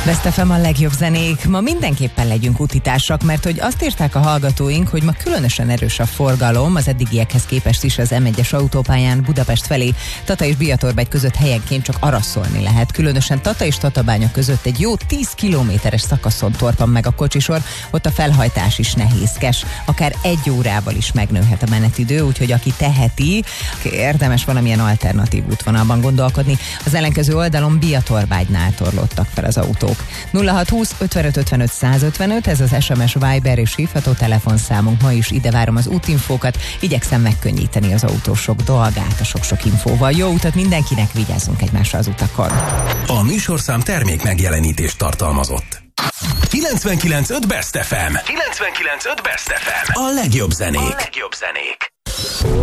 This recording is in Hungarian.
Best FM a legjobb zenék. Ma mindenképpen legyünk útitársak, mert hogy azt írták a hallgatóink, hogy ma különösen erős a forgalom, az eddigiekhez képest is az M1-es autópályán Budapest felé, Tata és Biatorbágy között helyenként csak araszolni lehet. Különösen Tata és Tatabánya között egy jó 10 kilométeres szakaszon torpan meg a kocsisor, ott a felhajtás is nehézkes. Akár 1 órával is megnőhet a menetidő, úgyhogy aki teheti, érdemes valamilyen alternatív útvonalban gondolkodni. Az ellenkező oldalon Biatorbágynál torlódtak fel az autók. 0620 55 55 155, ez az SMS, Viber és hívható telefonszámunk. Ma is ide várom az útinfókat, igyekszem megkönnyíteni az autósok dolgát a sok-sok infóval. Jó utat mindenkinek, vigyázzunk egymásra az utakon. A műsorszám termék megjelenítést tartalmazott. 99.5 Best FM. 99.5 Best FM. A legjobb zenék.